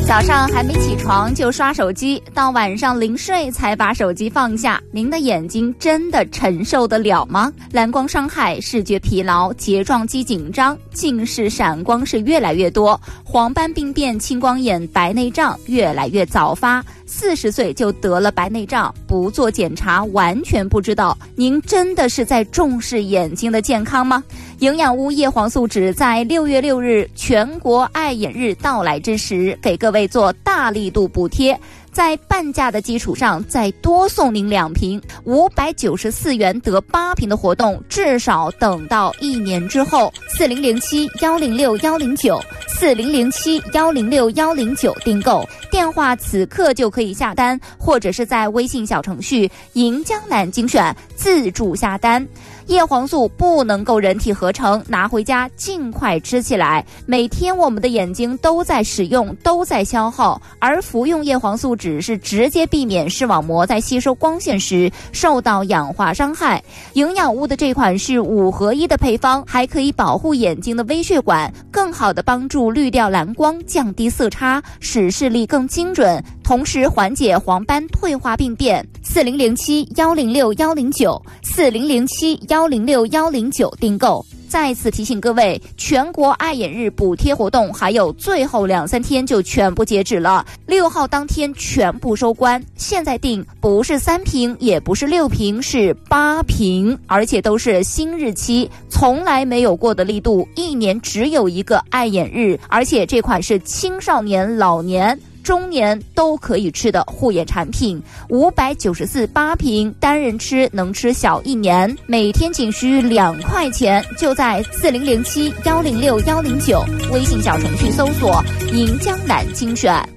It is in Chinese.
早上还没起床就刷手机，到晚上临睡才把手机放下，您的眼睛真的承受得了吗？蓝光伤害、视觉疲劳、睫状肌紧张、近视闪光是越来越多，黄斑病变、青光眼、白内障越来越早发，40岁就得了白内障，不做检查完全不知道。您真的是在重视眼睛的健康吗？营养屋叶黄素酯在6月6日全国爱眼日到来之时，给各位做大力度补贴，在半价的基础上再多送您2瓶，594元得8瓶的活动，至少等到1年之后。4007-106-109，4007-106-109订购，电话此刻就可以下单，或者是在微信小程序银江南精选自助下单。叶黄素不能够人体合成，拿回家尽快吃起来。每天我们的眼睛都在使用，都在消耗，而服用叶黄素酯是直接避免视网膜在吸收光线时受到氧化伤害。营养屋的这款是5合1的配方，还可以保护眼睛的微血管，更好的帮助滤掉蓝光，降低色差，使视力更精准，同时缓解黄斑退化病变。4007-106-109，4007-106-109订购。再次提醒各位，全国爱眼日补贴活动还有最后2-3天就全部截止了，6号当天全部收官。现在订不是3瓶，也不是6瓶，是8瓶，而且都是新日期，从来没有过的力度，1年只有一个爱眼日，而且这款是青少年、老年、中年都可以吃的护眼产品，594 8瓶，单人吃能吃小1年，每天仅需2块钱，就在4007-106-109微信小程序搜索银江南精选。